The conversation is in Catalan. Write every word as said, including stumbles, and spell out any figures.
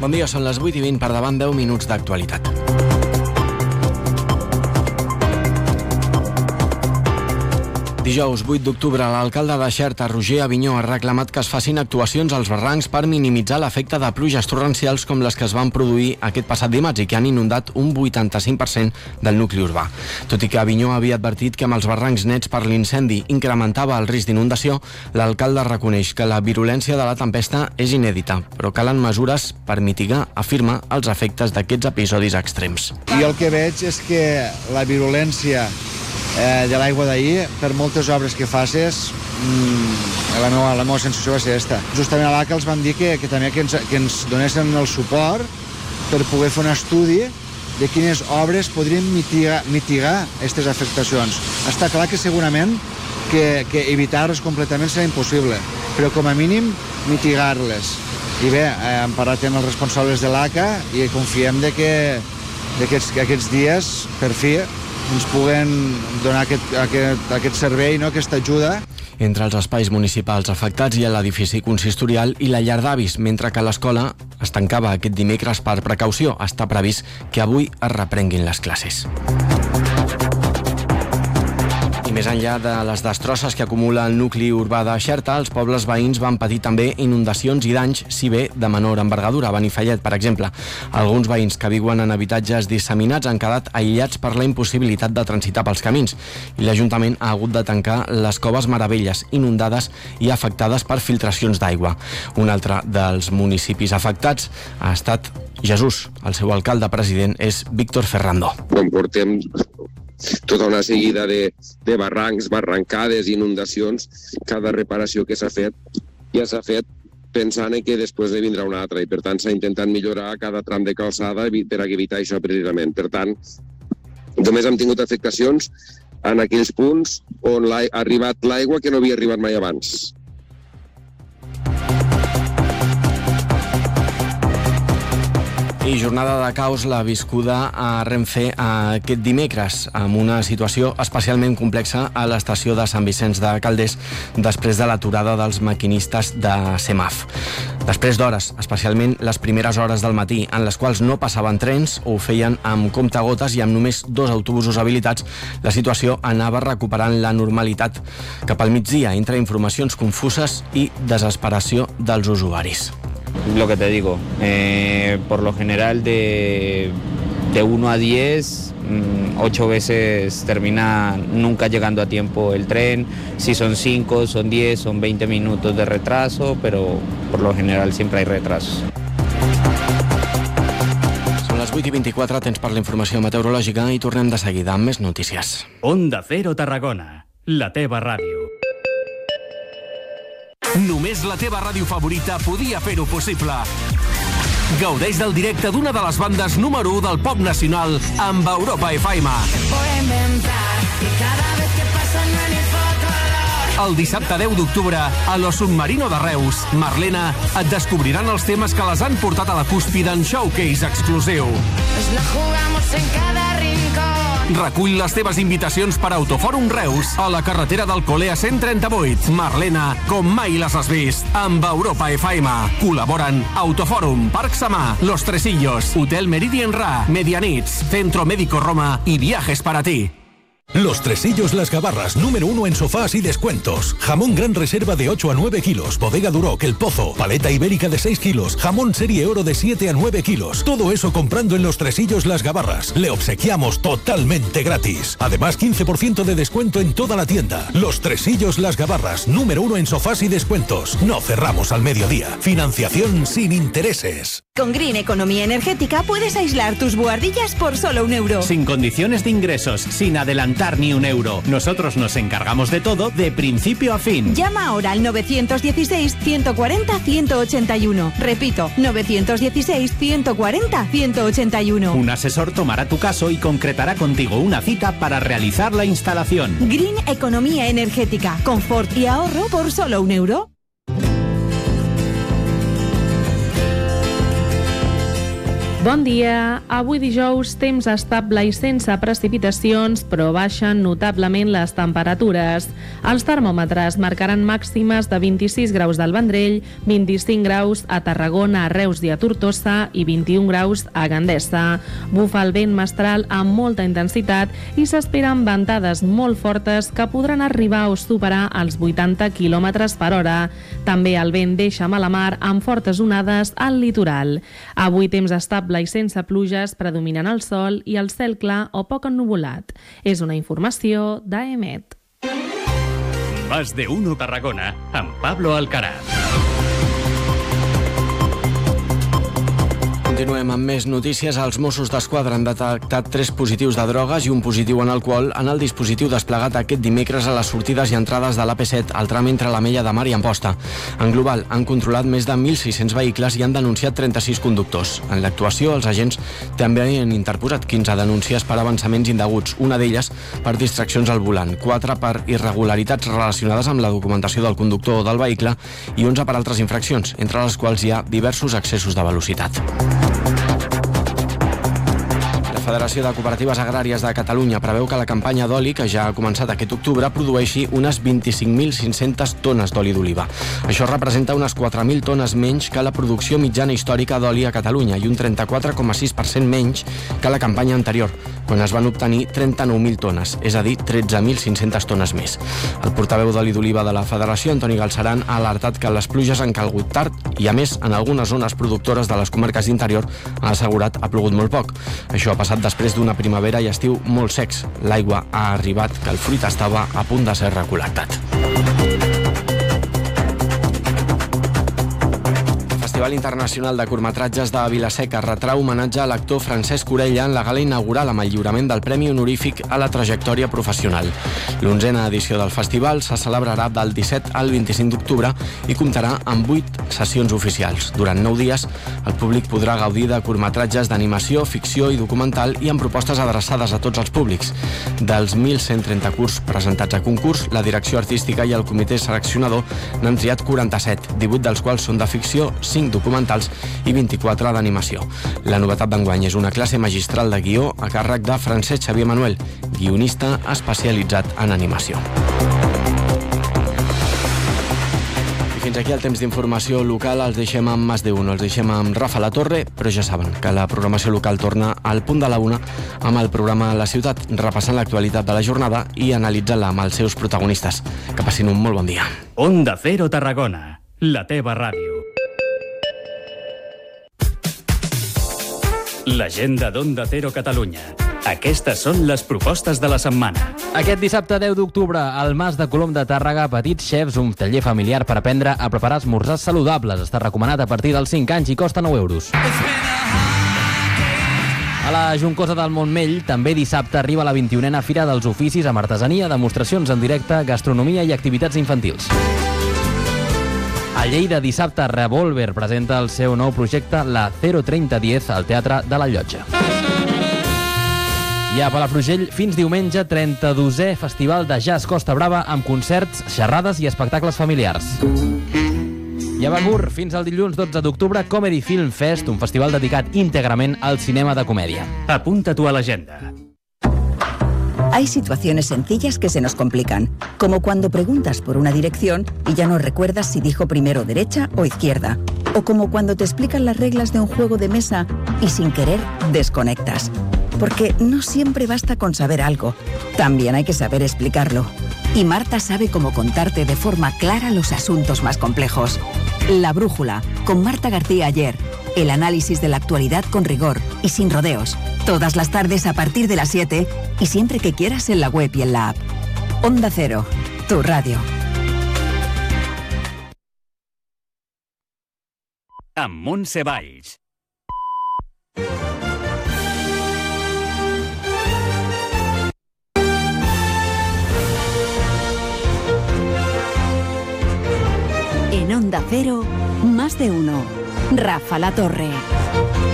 Bon dia, són les vuit i vint, per davant deu minuts d'actualitat. Dijous vuit d'octubre, l'alcalde de Xerta, Roger Avinyó, ha reclamat que es facin actuacions als barrancs per minimitzar l'efecte de pluges torrencials com les que es van produir aquest passat dimarts i que han inundat un vuitanta-cinc per cent del nucli urbà. Tot i que Avinyó havia advertit que amb els barrancs nets per l'incendi incrementava el risc d'inundació, l'alcalde reconeix que la virulència de la tempesta és inèdita, però calen mesures per mitigar, afirma, els efectes d'aquests episodis extrems. I el que veig és que la virulència Eh, de l'aigua d'ahir, per moltes obres que facis, mmm, la, meva, la meva sensació va ser aquesta. Justament a l'A C A els van dir que, que també que ens, que ens donessin el suport per poder fer un estudi de quines obres podrien mitigar mitigar aquestes afectacions. Està clar que segurament que, que evitar-les completament serà impossible, però com a mínim mitigar-les. I bé, eh, hem parlat amb els responsables de l'A C A i confiem de que, de que, aquests, que aquests dies, per fi, ens puguen donar aquest, aquest, aquest servei, no? Aquesta ajuda. Entre els espais municipals afectats hi ha l'edifici consistorial i la llar d'avis, mentre que l'escola es tancava aquest dimecres per precaució. Està previst que avui es reprenguin les classes. I més enllà de les destrosses que acumula el nucli urbà de Xerta, els pobles veïns van patir també inundacions i danys, si bé de menor envergadura. A Benifallet, per exemple, alguns veïns que viuen en habitatges disseminats han quedat aïllats per la impossibilitat de transitar pels camins i l'Ajuntament ha hagut de tancar les coves Meravelles, inundades i afectades per filtracions d'aigua. Un altre dels municipis afectats ha estat Jesús. El seu alcalde president és Víctor Ferrando. Quan portem tota una seguida de, de barrancs, barrancades, inundacions, cada reparació que s'ha fet ja s'ha fet pensant que després ne vindrà una altra i per tant s'ha intentat millorar cada tram de calçada per evitar això precisament. Per tant, només hem tingut afectacions en aquells punts on ha arribat l'aigua que no havia arribat mai abans. I jornada de caos la viscuda a Renfe aquest dimecres, amb una situació especialment complexa a l'estació de Sant Vicenç de Calders després de l'aturada dels maquinistes de Semaf. Després d'hores, especialment les primeres hores del matí, en les quals no passaven trens o ho feien amb comptagotes i amb només dos autobusos habilitats, la situació anava recuperant la normalitat cap al migdia entre informacions confuses i desesperació dels usuaris. Lo que te digo, eh, por lo general de, de uno a diez, ocho veces termina nunca llegando a tiempo el tren. Si son cinco, son diez, son veinte minutos de retraso, pero por lo general siempre hay retrasos. Són les vuit i vint-i-quatre, temps per la informació meteorològica i tornem de seguida amb més notícies. Onda Cero Tarragona, la teva ràdio. Només la teva ràdio favorita podia fer-ho possible. Gaudeix del directe d'una de les bandes número u del pop nacional amb Europa F M. El dissabte deu d'octubre, a Lo Submarino de Reus, Marlena, et descobriran els temes que les han portat a la cúspide en showcase exclusiu. Recull les teves invitacions per Autofòrum Reus a la carretera d'Alcolea cent trenta-vuit. Marlena, com mai les has vist, amb Europa F M. Col·laboren Autofòrum, Parc Samà, Los Tresillos, Hotel Meridian Ra, Medianits, Centro Médico Roma y Viajes para ti. Los Tresillos Las Gabarras, número uno en sofás y descuentos. Jamón gran reserva de ocho a nueve kilos. Bodega Duroc, El Pozo. Paleta ibérica de seis kilos. Jamón serie oro de siete a nueve kilos. Todo eso comprando en Los Tresillos Las Gabarras. Le obsequiamos totalmente gratis. Además, quince por ciento de descuento en toda la tienda. Los Tresillos Las Gabarras, número uno en sofás y descuentos. No cerramos al mediodía. Financiación sin intereses. Con Green Economía Energética puedes aislar tus buhardillas por solo un euro. Sin condiciones de ingresos, sin adelantar ni un euro. Nosotros nos encargamos de todo de principio a fin. Llama ahora al nueve uno seis, uno cuatro cero, uno ocho uno. Repito, nueve uno seis, uno cuatro cero, uno ocho uno. Un asesor tomará tu caso y concretará contigo una cita para realizar la instalación. Green Economía Energética. Confort y ahorro por solo un euro. Bon dia. Avui dijous, temps estable i sense precipitacions, però baixen notablement les temperatures. Els termòmetres marcaran màximes de vint-i-sis graus al Vendrell, vint-i-cinc graus a Tarragona, a Reus i a Tortosa i vint-i-un graus a Gandesa. Bufa el vent mestral amb molta intensitat i s'esperen ventades molt fortes que podran arribar o superar els vuitanta quilòmetres per hora. També el vent deixa mala mar amb fortes onades al litoral. Avui temps estable i sense pluges, predominant el sol i el cel clar o poc ennuvolat. És una informació d'A E M E T. Más de uno Tarragona, amb Pablo Alcaraz. Continuem amb més notícies. Els Mossos d'Esquadra han detectat tres positius de drogues i un positiu en alcohol en el dispositiu desplegat aquest dimecres a les sortides i entrades de l'A P set al tram entre l'Ametlla de Mar i Amposta. En global, han controlat més de mil sis-cents vehicles i han denunciat trenta-sis conductors. En l'actuació, els agents també han interposat quinze denúncies per avançaments indeguts, una d'elles per distraccions al volant, quatre per irregularitats relacionades amb la documentació del conductor o del vehicle i onze per altres infraccions, entre les quals hi ha diversos excessos de velocitat. La Federació de Cooperatives Agràries de Catalunya preveu que la campanya d'oli, que ja ha començat aquest octubre, produeixi unes vint-i-cinc mil cinc-centes tones d'oli d'oliva. Això representa unes quatre mil tones menys que la producció mitjana històrica d'oli a Catalunya i un trenta-quatre coma sis per cent menys que la campanya anterior, quan es van obtenir trenta-nou mil tones, és a dir, tretze mil cinc-centes tones més. El portaveu d'oli d'oliva de la Federació, Antoni Galceran, ha alertat que les pluges han calgut tard i, a més, en algunes zones productores de les comarques d'interior, ha assegurat, ha plogut molt poc. Això ha passat després d'una primavera i estiu molt secs. L'aigua ha arribat que el fruit estava a punt de ser recol·lectat. El Festival Internacional de Curtmetratges de Vila-seca retrà homenatge a l'actor Francesc Orella en la gala inaugural amb el lliurament del Premi Honorífic a la trajectòria professional. L'onzena edició del festival se celebrarà del disset al vint-i-cinc d'octubre i comptarà amb vuit sessions oficials. Durant nou dies, el públic podrà gaudir de curtmetratges d'animació, ficció i documental i amb propostes adreçades a tots els públics. Dels mil cent trenta curts presentats a concurs, la direcció artística i el comitè seleccionador n'han triat quaranta-set, divuit dels quals són de ficció, cinc documentals i vint-i-quatre d'animació. La novetat d'enguany és una classe magistral de guió a càrrec de Francesc Xavier Manuel, guionista especialitzat en animació. I fins aquí el temps d'informació local. Els deixem amb Más de Uno, els deixem amb Rafa La Torre, però ja saben que la programació local torna al punt de la una amb el programa La Ciutat, repassant l'actualitat de la jornada i analitzant-la amb els seus protagonistes. Que passin un molt bon dia. Onda Cero Tarragona, la teva ràdio. L'agenda d'Onda Cero Catalunya. Aquestes són les propostes de la setmana. Aquest dissabte deu d'octubre, al Mas de Colom de Tàrrega, Petits Xefs, un taller familiar per aprendre a preparar esmorzars saludables. Està recomanat a partir dels cinc anys i costa nou euros. A la Juncosa del Montmell, també dissabte arriba la vint-i-unena Fira dels Oficis amb artesania, demostracions en directe, gastronomia i activitats infantils. A Lleida, dissabte, Revolver presenta el seu nou projecte, la zero trenta diez, al Teatre de la Llotja. I a Palafrugell, fins diumenge, trenta-dosè Festival de Jazz Costa Brava amb concerts, xerrades i espectacles familiars. I a Begur, fins al dilluns dotze d'octubre, Comedy Film Fest, un festival dedicat íntegrament al cinema de comèdia. Apunta-t'ho a l'agenda. Hay situaciones sencillas que se nos complican, como cuando preguntas por una dirección y ya no recuerdas si dijo primero derecha o izquierda, o como cuando te explican las reglas de un juego de mesa y sin querer desconectas. Porque no siempre basta con saber algo, también hay que saber explicarlo. Y Marta sabe cómo contarte de forma clara los asuntos más complejos. La Brújula, con Marta García Ayer. El análisis de la actualidad con rigor y sin rodeos. Todas las tardes a partir de las siete y siempre que quieras en la web y en la app. Onda Cero, tu radio. Amb Montse Valls. En Onda Cero, Más de Uno. Rafa La Torre.